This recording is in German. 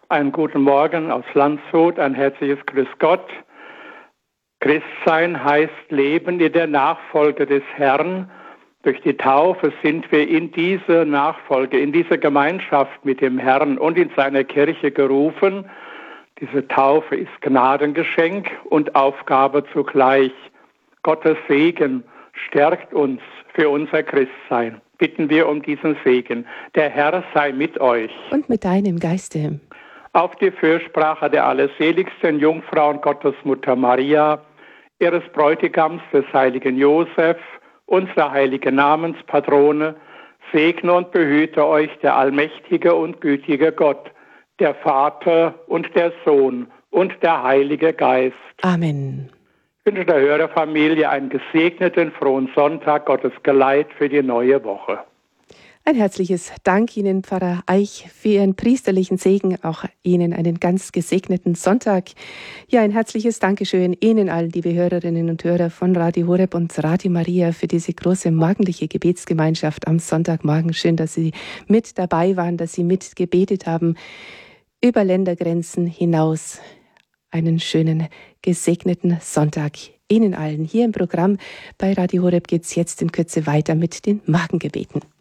Einen guten Morgen aus Landshut, ein herzliches Grüß Gott. Christsein heißt Leben in der Nachfolge des Herrn. Durch die Taufe sind wir in diese Nachfolge, in diese Gemeinschaft mit dem Herrn und in seiner Kirche gerufen. Diese Taufe ist Gnadengeschenk und Aufgabe zugleich. Gottes Segen stärkt uns für unser Christsein. Bitten wir um diesen Segen. Der Herr sei mit euch. Und mit deinem Geiste. Auf die Fürsprache der allerseligsten Jungfrau und Gottesmutter Maria, ihres Bräutigams des heiligen Josef, unsere heilige Namenspatrone, segne und behüte euch der allmächtige und gütige Gott, der Vater und der Sohn und der Heilige Geist. Amen. Ich wünsche der Hörerfamilie einen gesegneten, frohen Sonntag, Gottes Geleit für die neue Woche. Ein herzliches Dank Ihnen, Pfarrer Eich, für Ihren priesterlichen Segen. Auch Ihnen einen ganz gesegneten Sonntag. Ja, ein herzliches Dankeschön Ihnen allen, liebe Hörerinnen und Hörer von Radio Horeb und Radio Maria, für diese große morgendliche Gebetsgemeinschaft am Sonntagmorgen. Schön, dass Sie mit dabei waren, dass Sie mitgebetet haben über Ländergrenzen hinaus. Einen schönen, gesegneten Sonntag Ihnen allen. Hier im Programm bei Radio Horeb geht es jetzt in Kürze weiter mit den Morgengebeten.